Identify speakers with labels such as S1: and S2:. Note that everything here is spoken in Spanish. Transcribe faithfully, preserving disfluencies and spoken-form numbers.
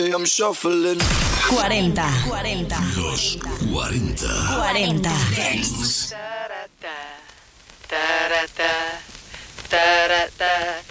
S1: I'm shuffling.
S2: cuarenta. cuarenta.
S3: Los cuarenta.
S2: cuarenta.
S3: Dance.
S4: Da da da da da da da.